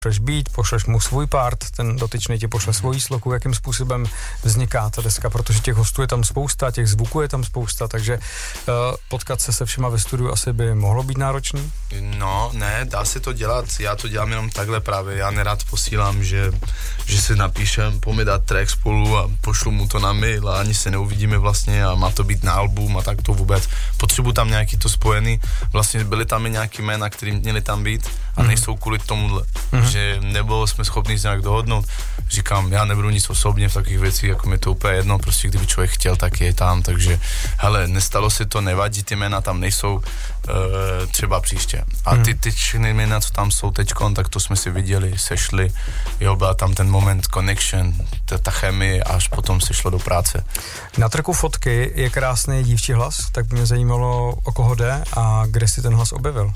pošleš beat, pošleš mu svůj part, ten dotyčný ti pošle svoji sloku, jakým způsobem vzniká ta deska, protože těch hostů je tam spousta, těch zvuků je tam spousta, takže potkat se všema ve studiu asi by mohlo být náročný? No, ne, dá se to dělat, já to dělám jenom takhle právě, já nerad posílám, že si napíšem, pojďme dát track spolu a pošlu mu to na mail a ani se neuvidíme vlastně a má to být na album a tak to vůbec. Potřebuji tam nějaký to spojený, vlastně byly tam i nějaký jména, který měli tam být a nejsou kvůli tomuhle, že nebylo jsme schopni se nějak dohodnout. Říkám, já nebudu nic osobně v takových věcích, jako mi to úplně jedno, prostě kdyby člověk chtěl, tak je tam, takže hele, nestalo se to, nevadí, ty jména tam nejsou, třeba příště. A ty všechny jména, co tam jsou teďkon, tak to jsme si viděli, sešli, jo, byla tam ten moment connection, ta chemie, až potom se šlo do práce. Na trku fotky je krásný dívčí hlas, tak by mě zajímalo, o koho jde a kde si ten hlas objevil.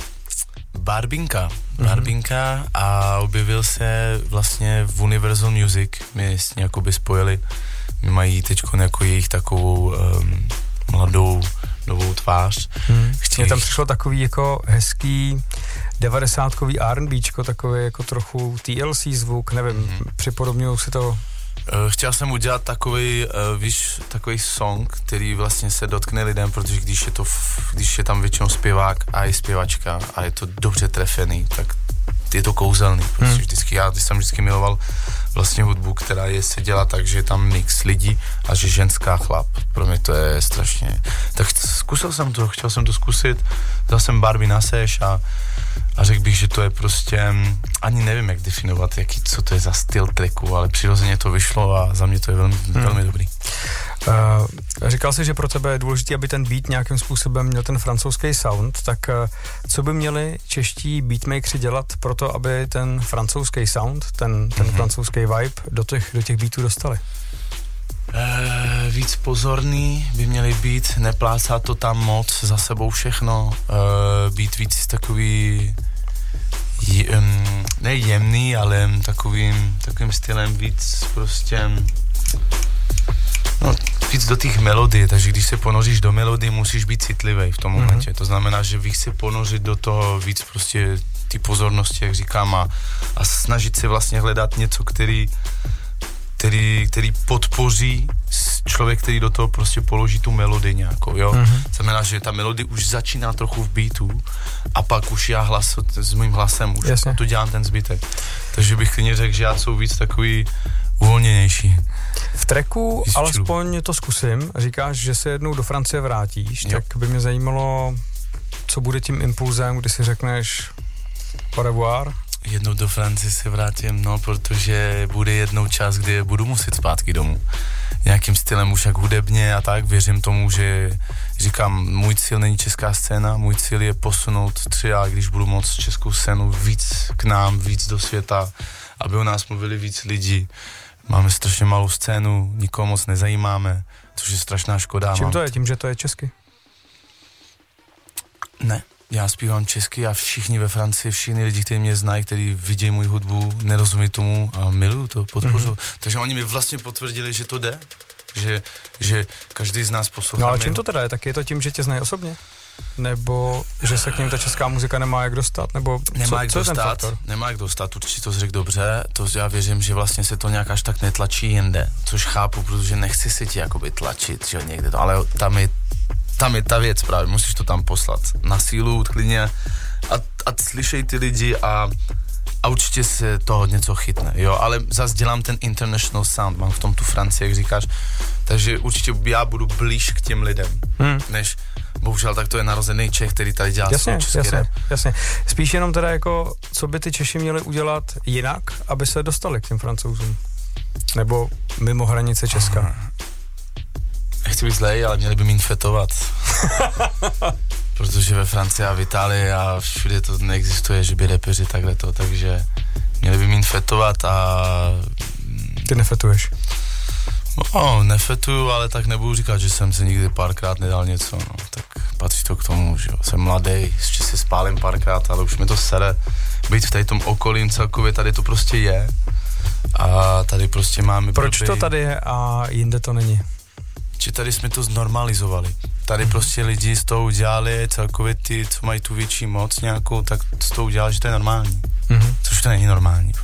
Barbinka a objevil se vlastně v Universal Music, my s ní jakoby spojili, my mají teďko jako jejich takovou mladou novou tvář. Mně tam přišlo takový jako hezký 90kový R&Bčko, takový jako trochu TLC zvuk, nevím, připodobňuju si to. Chtěl jsem udělat takový, takový song, který vlastně se dotkne lidem, protože když je tam většinou zpěvák a je zpěvačka a je to dobře trefený, tak je to kouzelný. Prostě vždycky, já jsem vždycky miloval vlastně hudbu, která se dělá tak, že je tam mix lidí a že ženská chlap. Pro mě to je strašně. Tak zkusil jsem to, chtěl jsem to zkusit, dal jsem Barbie na seš a řekl bych, že to je prostě, ani nevím, jak definovat, co to je za styl tracku, ale přirozeně to vyšlo a za mě to je velmi, velmi dobrý. Říkal jsi, že pro tebe je důležité, aby ten beat nějakým způsobem měl ten francouzský sound, tak co by měli čeští beatmakeri dělat pro to, aby ten francouzský sound, ten francouzský vibe do těch beatů dostali? Víc pozorný by měli být, neplácat to tam moc za sebou všechno, být víc takový ne jemný, ale takovým stylem víc prostě víc do těch melodii, takže když se ponoříš do melodii, musíš být citlivý v tom momentě, to znamená, že víc se ponořit do toho, víc prostě ty pozornosti, jak říkám, a snažit se vlastně hledat něco, který podpoří člověk, který do toho prostě položí tu melodii nějakou, jo. Znamená, že ta melodie už začíná trochu v beatu a pak už já s mým hlasem už to dělám ten zbytek. Takže bych klidně řekl, že já jsou víc takový uvolněnější. V tracku alespoň to zkusím. Říkáš, že se jednou do Francie vrátíš, tak by mě zajímalo, co bude tím impulzem, kdy si řekneš au revoir. Jednou do Francie se vrátím, protože bude jednou čas, kdy budu muset zpátky domů. Nějakým stylem už jak hudebně a tak, věřím tomu, že říkám, můj cíl není česká scéna, můj cíl je posunout třeba, když budu moct českou scénu víc k nám, víc do světa, aby o nás mluvili víc lidí. Máme strašně malou scénu, nikoho moc nezajímáme, což je strašná škoda. Čím to je? Tím, že to je česky? Ne. Já zpívám česky a všichni ve Francii, všichni lidi, kteří mě znají, kteří vidí můj hudbu, nerozumí tomu a miluju to, podpořuju. Takže oni mi vlastně potvrdili, že to jde, že každý z nás poslouchá. No ale čím to teda je? Tak je to tím, že tě znají osobně? Nebo že se k ním ta česká muzika nemá jak dostat? Nebo nemá jak dostat, určitě to řekl dobře, to já věřím, že vlastně se to nějak až tak netlačí jinde, což chápu, protože nechci se ti jakoby tlačit, že někde to, ale tam je ta věc právě, musíš to tam poslat na sílu, klidně a slyšej ty lidi a určitě se toho něco chytne, jo, ale zase dělám ten international sound, mám v tom tu Francii, jak říkáš, takže určitě já budu blíž k těm lidem, než bohužel tak to je narozený Čech, který tady dělá svůj český rap. Jasně. Spíš jenom teda jako, co by ty Češi měli udělat jinak, aby se dostali k těm Francouzům? Nebo mimo hranice Česka? Nechci být zlej, ale měli by mě fetovat. Protože ve Francii a v Itálii a všude to neexistuje, že by rapeři takhle to, takže měli by mě fetovat a... Ty nefetuješ? No, nefetuju, ale tak nebudu říkat, že jsem se nikdy párkrát nedal něco, no, tak patří to k tomu, že jo. Jsem mladý, ještě si spálím párkrát, ale už mi to sere být v tady tom okolím celkově, tady to prostě je a tady prostě máme... Proč to tady je a jinde to není? Že tady jsme to znormalizovali. Tady prostě lidi z toho udělali, celkově ty, co mají tu větší moc nějakou, tak z toho udělali, že to je normální. Což to není normální.